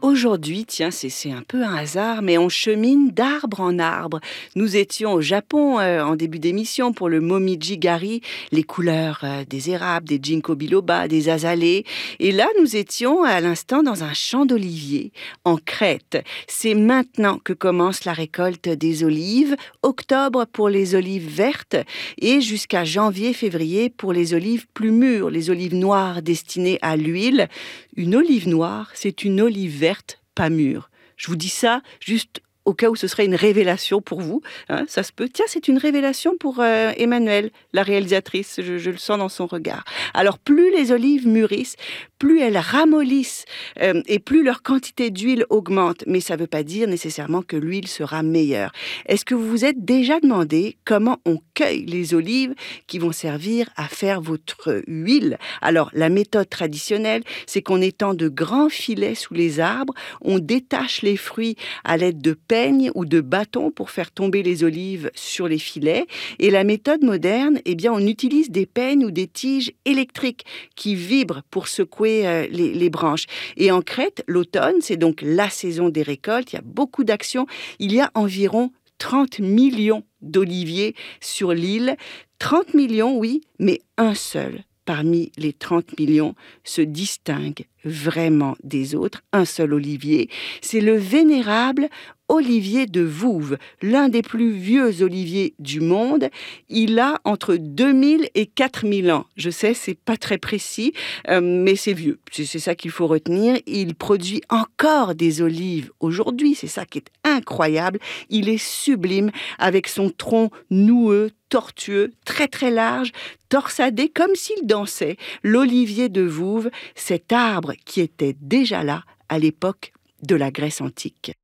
Aujourd'hui, tiens, c'est un peu un hasard, mais on chemine d'arbre en arbre. Nous étions au Japon en début d'émission pour le Momiji-gari, les couleurs des érables, des ginkgo biloba, des azalées. Et là, nous étions à l'instant dans un champ d'oliviers en Crète. C'est maintenant que commence la récolte des olives, octobre pour les olives vertes et jusqu'à janvier-février pour les olives plus mûres, les olives noires destinées à l'huile. Une olive noire, c'est une olive verte, pas mûre. Je vous dis ça juste au cas où ce serait une révélation pour vous. Hein, ça se peut. Tiens, c'est une révélation pour Emmanuelle, la réalisatrice. Je le sens dans son regard. Alors, plus les olives mûrissent, plus elles ramollissent et plus leur quantité d'huile augmente. Mais ça ne veut pas dire nécessairement que l'huile sera meilleure. Est-ce que vous vous êtes déjà demandé comment on cueille les olives qui vont servir à faire votre huile? Alors, la méthode traditionnelle, c'est qu'on étend de grands filets sous les arbres, on détache les fruits à l'aide de peigne ou de bâtons pour faire tomber les olives sur les filets. Et la méthode moderne, eh bien, on utilise des peignes ou des tiges électriques qui vibrent pour secouer les branches. Et en Crète, l'automne, c'est donc la saison des récoltes. Il y a beaucoup d'actions. Il y a environ 30 millions d'oliviers sur l'île. 30 millions, oui, mais un seul parmi les 30 millions se distingue vraiment des autres, un seul olivier. C'est le vénérable olivier de Vouvres, l'un des plus vieux oliviers du monde. Il a entre 2000 et 4000 ans. Je sais, c'est pas très précis, mais c'est vieux. C'est ça qu'il faut retenir. Il produit encore des olives aujourd'hui. C'est ça qui est incroyable. Il est sublime avec son tronc noueux, tortueux, très très large, torsadé comme s'il dansait. L'olivier de Vouvres, cet arbre qui était déjà là à l'époque de la Grèce antique.